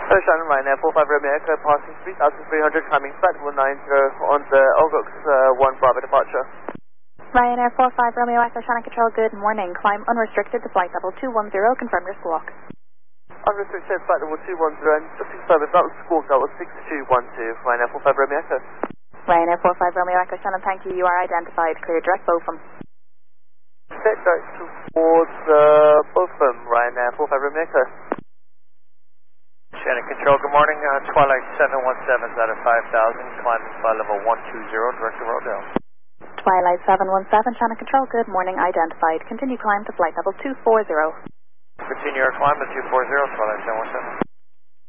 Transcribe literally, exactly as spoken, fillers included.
Shannon Ryanair four five Romeo Echo, passing three thousand three hundred, climbing flight level nine zero on the Olgox uh, one Bravo departure. Ryanair four five Romeo Echo, Shannon Control, good morning. Climb unrestricted to flight level two one zero, confirm your squawk. Unrestricted flight level two one zero, and just to confirm, if that was squawk, that was six two one two, Ryanair four five Romeo Echo. Ryanair four five Romeo Echo, Shannon, thank you, you are identified. Clear direct Botham. Set direct towards uh, Botham, Ryanair four five Romeo Echo. Shannon Control, good morning. Uh, Twilight seven one seven is out of five thousand, climbing flight level one two zero, direct to Rodale. Twilight seven one seven, Shannon Control, good morning, identified. Continue climb to flight level two four zero. Continue your climb at two four zero, Twilight seven one seven.